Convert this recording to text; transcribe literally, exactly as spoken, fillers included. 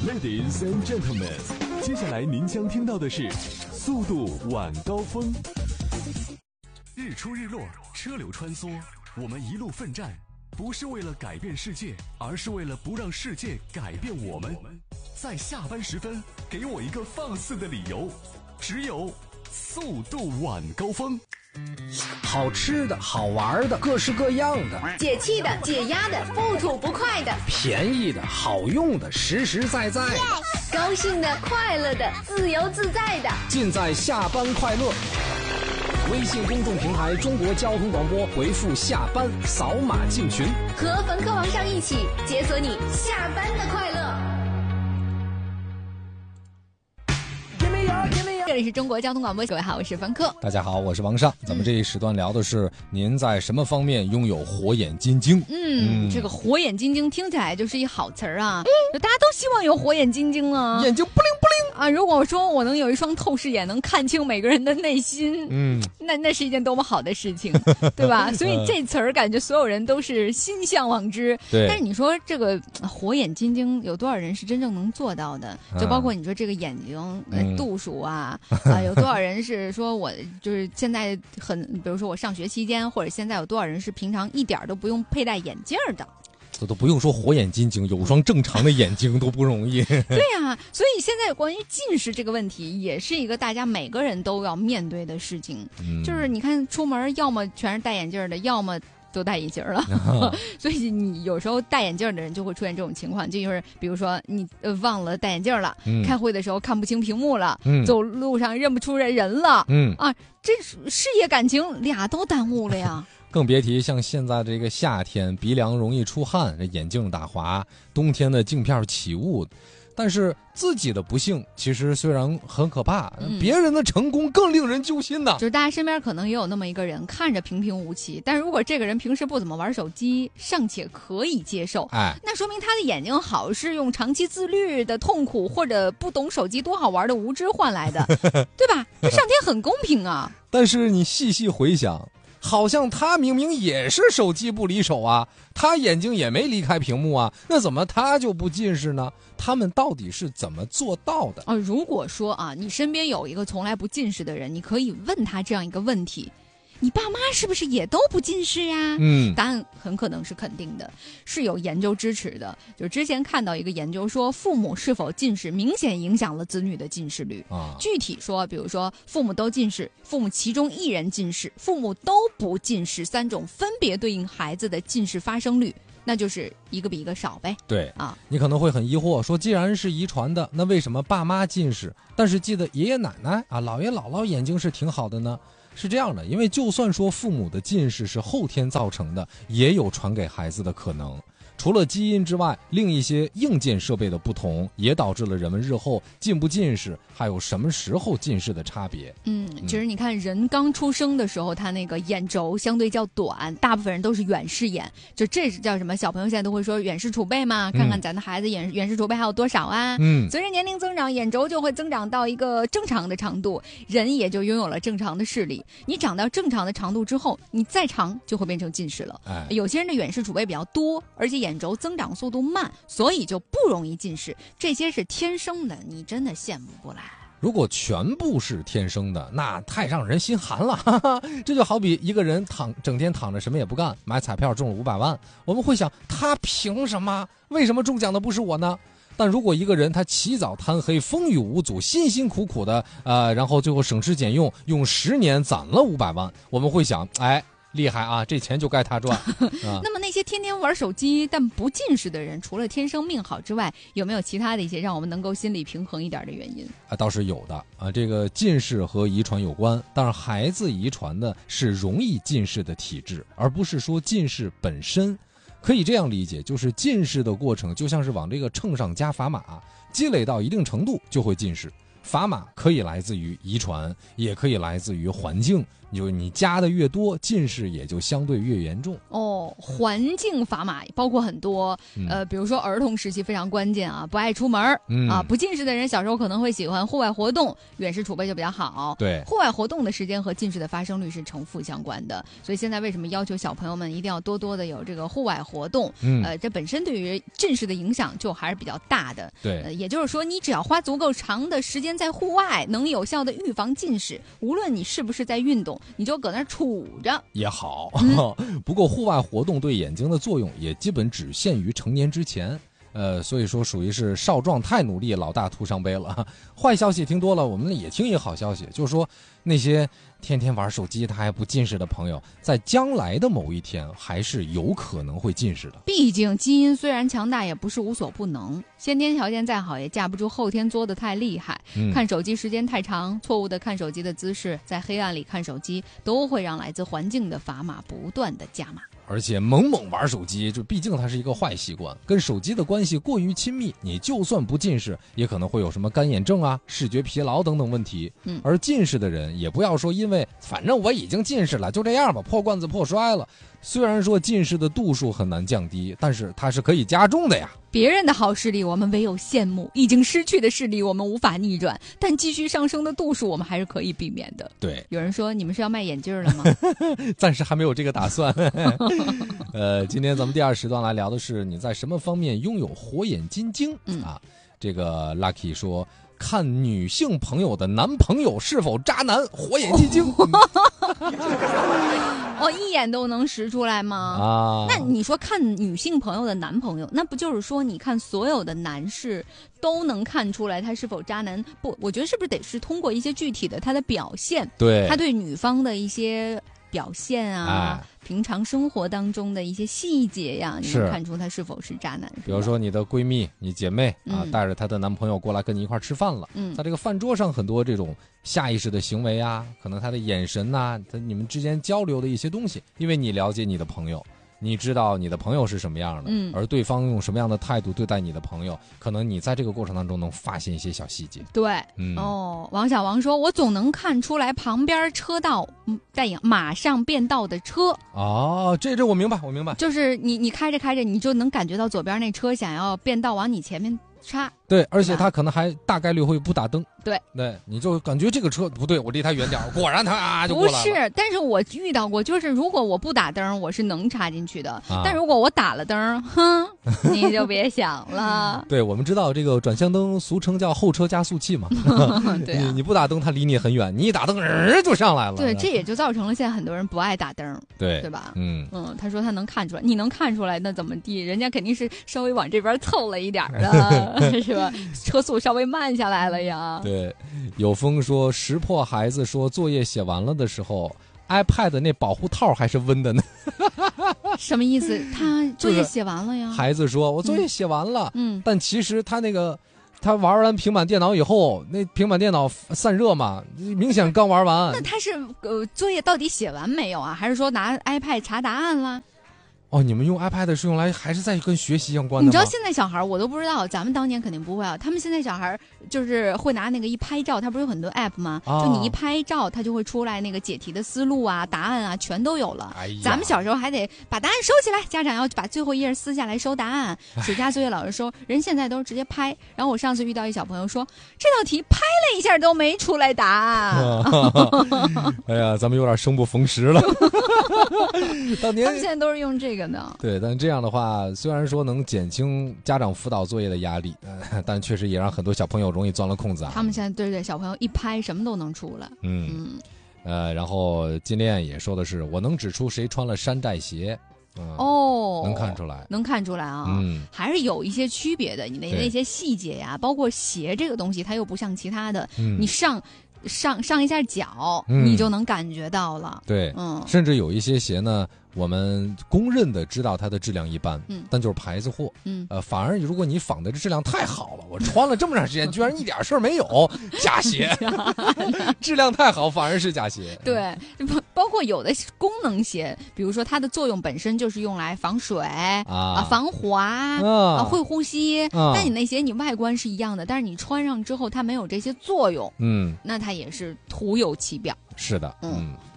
Ladies and gentlemen， 接下来您将听到的是速度晚高峰。日出日落，车流穿梭，我们一路奋战，不是为了改变世界，而是为了不让世界改变我们。在下班时分，给我一个放肆的理由，只有速度晚高峰。 好吃的好玩的各式各样的， 解气的解压的不吐不快的， 便宜的好用的实实在在的， yes! 高兴的快乐的自由自在的， 尽在下班快乐。微信公众平台中国交通广播，回复下班扫码进群， 和冯科王上一起解锁你下班的快乐。这里是中国交通广播，各位好，我是冯科。 大家好，我是王尚。咱们这一时段聊的是您在什么方面拥有火眼金睛？ 嗯，嗯这个火眼金睛听起来就是一好词儿啊，嗯、大家都希望有火眼金睛啊， 眼睛不灵不灵啊。如果说我能有一双透视眼，能看清每个人的内心，嗯，那那是一件多么好的事情，对吧？所以这词儿感觉所有人都是心向往之。 对。 但是你说这个火眼金睛有多少人是真正能做到的？就包括你说这个眼睛、嗯、度数啊。啊，有多少人是说我就是现在很，比如说我上学期间，或者现在有多少人是平常一点都不用佩戴眼镜的？ 这都不用说火眼金睛，有双正常的眼睛都不容易。 对呀、啊，所以现在关于近视这个问题，也是一个大家每个人都要面对的事情。嗯、就是你看出门，要么全是戴眼镜的，要么都戴眼镜了，啊、所以你有时候戴眼镜的人就会出现这种情况，就就是比如说你呃忘了戴眼镜了，嗯、开会的时候看不清屏幕了，嗯、走路上认不出人了，嗯啊，这事业感情俩都耽误了呀。 更别提像现在这个夏天，鼻梁容易出汗，这眼镜打滑；冬天的镜片起雾。但是自己的不幸其实虽然很可怕，嗯、别人的成功更令人揪心呐。 就是大家身边可能也有那么一个人，看着平平无奇，但如果这个人平时不怎么玩手机，尚且可以接受，哎，那说明他的眼睛好是用长期自律的痛苦或者不懂手机多好玩的无知换来的，对吧？这上天很公平啊。 但是你细细回想，好像他明明也是手机不离手啊，他眼睛也没离开屏幕啊，那怎么他就不近视呢？他们到底是怎么做到的？ 啊，如果说啊，你身边有一个从来不近视的人，你可以问他这样一个问题：你爸妈是不是也都不近视呀？嗯，答案很可能是肯定的，是有研究支持的。就之前看到一个研究说，父母是否近视明显影响了子女的近视率。啊，具体说，比如说父母都近视，父母其中一人近视，父母都不近视，三种分别对应孩子的近视发生率。那就是一个比一个少呗。 对啊，你可能会很疑惑，说既然是遗传的，那为什么爸妈近视，但是记得爷爷奶奶啊、姥爷姥姥眼睛是挺好的呢？是这样的，因为就算说父母的近视是后天造成的，也有传给孩子的可能。除了基因之外，另一些硬件设备的不同，也导致了人们日后近不近视，还有什么时候近视的差别。 嗯，其实你看人刚出生的时候，他那个眼轴相对较短，大部分人都是远视眼，就这是叫什么？小朋友现在都会说远视储备嘛，看看咱的孩子远远视储备还有多少啊？嗯，随着年龄增长，眼轴就会增长到一个正常的长度，人也就拥有了正常的视力。你长到正常的长度之后，你再长就会变成近视了。哎，有些人的远视储备比较多，而且眼眼轴增长速度慢，所以就不容易近视，这些是天生的，你真的羡慕不来。 如果全部是天生的，那太让人心寒了。哈哈，这就好比一个人躺整天躺着什么也不干，买彩票中了五百万，我们会想他凭什么？为什么中奖的不是我呢？但如果一个人他起早贪黑，风雨无阻，辛辛苦苦的，呃，然后最后省吃俭用，用十年攒了五百万，我们会想，哎。厉害啊，这钱就该他赚。啊、 那么那些天天玩手机但不近视的人，除了天生命好之外，有没有其他的一些让我们能够心理平衡一点的原因？ 啊，倒是有的啊。这个近视和遗传有关，但是孩子遗传的是容易近视的体质，而不是说近视本身。可以这样理解，就是近视的过程就像是往这个秤上加砝码，积累到一定程度就会近视。砝码可以来自于遗传，也可以来自于环境， 就你加的越多，近视也就相对越严重。 哦，环境砝码包括很多， 嗯、 呃，比如说儿童时期非常关键啊，不爱出门、嗯、啊，不近视的人小时候可能会喜欢户外活动，远视储备就比较好。 对， 户外活动的时间和近视的发生率是成负相关的，所以现在为什么要求小朋友们一定要多多的有这个户外活动？嗯，呃，这本身对于近视的影响就还是比较大的。 对， 呃，也就是说，你只要花足够长的时间在户外，能有效的预防近视，无论你是不是在运动，你就搁那杵着也好。嗯、不过户外活动对眼睛的作用也基本只限于成年之前。呃，所以说属于是少壮太努力，老大徒伤悲了。坏消息听多了，我们也听一个好消息，就是说那些天天玩手机他还不近视的朋友，在将来的某一天还是有可能会近视的。 毕竟基因虽然强大，也不是无所不能。先天条件再好，也架不住后天作得太厉害。嗯、看手机时间太长，错误的看手机的姿势，在黑暗里看手机，都会让来自环境的砝码不断的加码。 而且猛猛玩手机，就毕竟它是一个坏习惯，跟手机的关系过于亲密，你就算不近视，也可能会有什么干眼症啊、视觉疲劳等等问题。嗯，而近视的人也不要说因为反正我已经近视了，就这样吧，破罐子破摔了。虽然说近视的度数很难降低，但是它是可以加重的呀。 别人的好视力我们唯有羡慕，已经失去的视力我们无法逆转，但继续上升的度数我们还是可以避免的。 对， 有人说你们是要卖眼镜了吗？ 暂时还没有这个打算。呃，今天咱们第二时段来聊的是你在什么方面拥有火眼金睛、嗯、啊？这个 Lucky 说，看女性朋友的男朋友是否渣男，火眼金睛。 哦，一眼都能识出来吗？啊，那你说看女性朋友的男朋友，那不就是说你看所有的男士都能看出来他是否渣男？不，我觉得是不是得是通过一些具体的他的表现， 对， 他对女方的一些表现啊、哎、平常生活当中的一些细节呀，你能看出他是否是渣男。 比如说你的闺蜜、你姐妹啊，嗯、带着她的男朋友过来跟你一块吃饭了，嗯，在这个饭桌上很多这种下意识的行为啊，可能他的眼神呐、啊，他你们之间交流的一些东西，因为你了解你的朋友，你知道你的朋友是什么样的，嗯，而对方用什么样的态度对待你的朋友，可能你在这个过程当中能发现一些小细节。 对，嗯，哦，王小王说，我总能看出来旁边车道带引马上变道的车。 哦，这这我明白，我明白， 就是你你开着开着，你就能感觉到左边那车想要变道往你前面插。 对，而且他可能还大概率会不打灯。 对对，你就感觉这个车不对，我离他远点，果然他啊就过来了。 不是，但是我遇到过，就是如果我不打灯，我是能插进去的；啊、但如果我打了灯，哼，你就别想了。 对，我们知道这个转向灯俗称叫后车加速器嘛。 对、啊， 你你不打灯，它离你很远；你一打灯，人就上来了。 对，这也就造成了现在很多人不爱打灯。 对， 对吧？ 嗯嗯，他说他能看出来，你能看出来，那怎么地？人家肯定是稍微往这边凑了一点的，是吧？车速稍微慢下来了呀。 对，有风说识破孩子说作业写完了的时候 iPad 那保护套还是温的呢。 什么意思？他作业写完了呀？ 孩子说我作业写完了，嗯，但其实他那个他玩完平板电脑以后，那平板电脑散热嘛，明显刚玩完。 那他是呃作业到底写完没有啊？还是说拿 iPad 查答案了？ 哦，你们用 iPad 是用来还是在跟学习相关的吗？ 你知道现在小孩我都不知道，咱们当年肯定不会啊。他们现在小孩就是会拿那个一拍照，他不是有很多 app 吗？哦、就你一拍照，他就会出来那个解题的思路啊、答案啊，全都有了。哎、咱们小时候还得把答案收起来，家长要把最后一页撕下来收答案。暑假作业老师收，人现在都直接拍。然后我上次遇到一小朋友说，这道题拍了一下都没出来答案。 哎呀，咱们有点生不逢时了。当年他们现在都是用这个。 对，但这样的话，虽然说能减轻家长辅导作业的压力，呃、但确实也让很多小朋友容易钻了空子啊。 他们现在对对小朋友一拍什么都能出来。 嗯嗯，呃，然后金链也说的是，我能指出谁穿了山寨鞋。嗯、哦，能看出来， 能看出来啊，嗯，还是有一些区别的。你的那些细节呀，包括鞋这个东西，它又不像其他的，嗯、你上。上上一下脚、嗯，你就能感觉到了。 对，嗯，甚至有一些鞋呢，我们公认的知道它的质量一般，嗯，但就是牌子货，嗯，呃，反而如果你仿的这质量太好了，我穿了这么长时间，居然一点事儿没有，假鞋，质量太好反而是假鞋。 对，包括有的功能鞋，比如说它的作用本身就是用来防水啊、啊防滑啊、啊会呼吸，啊、但你那鞋你外观是一样的，但是你穿上之后它没有这些作用，嗯，那它也是徒有其表。 是的，嗯。嗯